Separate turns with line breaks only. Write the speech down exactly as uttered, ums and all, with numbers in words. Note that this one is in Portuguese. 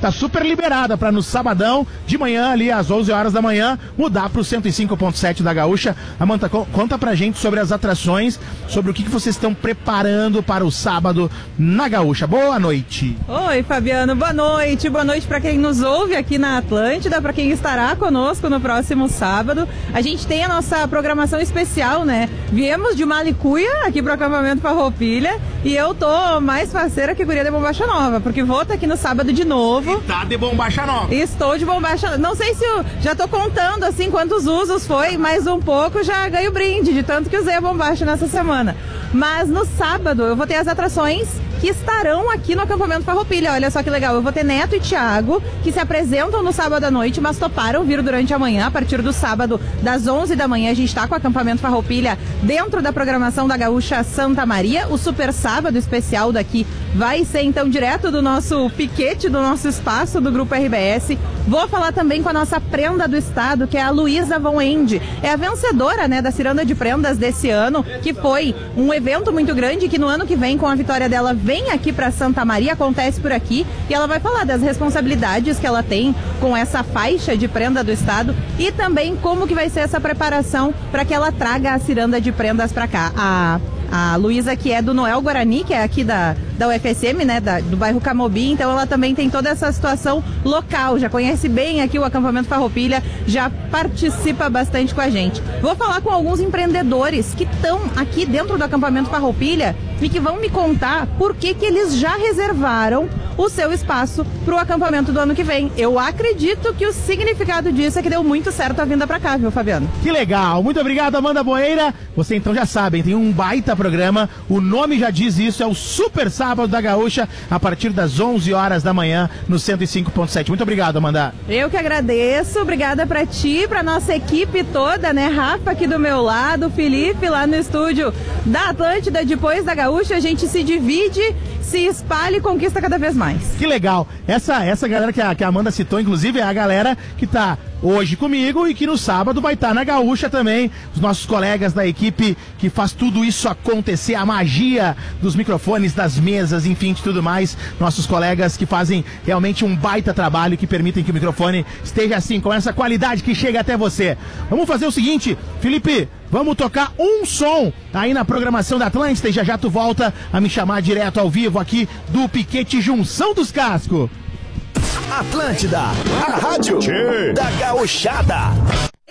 tá super liberada para no sabadão de manhã, ali às onze horas da manhã, mudar pro cento e cinco ponto sete da Gaúcha. Amanda, conta pra gente sobre as atrações, sobre o que, que vocês estão preparando para o sábado na Gaúcha. Boa noite.
Oi, Fabiano, boa noite. Boa noite para quem nos ouve aqui na Atlântida, para quem estará conosco no próximo sábado. A gente tem a nossa programação especial, né? Viemos de Malicuia aqui pro acampamento Farroupilha e eu tô mais parceira que guria de Bombacha Nova, porque vou estar aqui no sábado de novo.
E tá de Bombacha Nova.
Estou de Bombacha. Não sei se eu já tô contando assim quantos usos foi, mas um pouco já ganho brinde, de tanto que usei a bombacha nessa semana. Mas no sábado eu vou ter as atrações que estarão aqui no acampamento Farroupilha. Olha só que legal, eu vou ter Neto e Thiago, que se apresentam no sábado à noite, mas toparam vir durante a manhã, a partir do sábado, das onze da manhã, a gente está com o acampamento Farroupilha dentro da programação da Gaúcha Santa Maria. O super sábado especial daqui vai ser então direto do nosso piquete, do nosso espaço do Grupo R B S. Vou falar também com a nossa prenda do estado, que é a Luísa Von Ende. É a vencedora, né, da Ciranda de Prendas desse ano, que foi um evento muito grande, que no ano que vem, com a vitória dela, vem aqui para Santa Maria, acontece por aqui, e ela vai falar das responsabilidades que ela tem com essa faixa de prenda do estado e também como que vai ser essa preparação para que ela traga a Ciranda de Prendas para cá. A A Luísa, que é do Noel Guarani, que é aqui da, da U F S M, né, da, do bairro Camobi, então ela também tem toda essa situação local, já conhece bem aqui o acampamento Farroupilha, já participa bastante com a gente. Vou falar com alguns empreendedores que estão aqui dentro do acampamento Farroupilha e que vão me contar por que que eles já reservaram o seu espaço para o acampamento do ano que vem. Eu acredito que o significado disso é que deu muito certo a vinda para cá, viu, Fabiano?
Que legal, muito obrigado, Amanda Boeira. Você então já sabe, tem um baita programa, o nome já diz isso, é o Super Sábado da Gaúcha, a partir das onze horas da manhã, no cento e cinco ponto sete. Muito obrigado, Amanda.
Eu que agradeço, obrigada pra ti, pra nossa equipe toda, né? Rafa aqui do meu lado, Felipe lá no estúdio da Atlântida, depois da Gaúcha, a gente se divide, se espalha e conquista cada vez mais.
Que legal, essa, essa galera que a, que a Amanda citou, inclusive, é a galera que tá hoje comigo e que no sábado vai estar na Gaúcha também, os nossos colegas da equipe que faz tudo isso acontecer, a magia dos microfones, das mesas, enfim, de tudo mais, nossos colegas que fazem realmente um baita trabalho, que permitem que o microfone esteja assim, com essa qualidade que chega até você. Vamos fazer o seguinte, Felipe, vamos tocar um som aí na programação da Atlântida e já já tu volta a me chamar direto ao vivo aqui do Piquete Junção dos Cascos.
Atlântida, a rádio da Gauchada.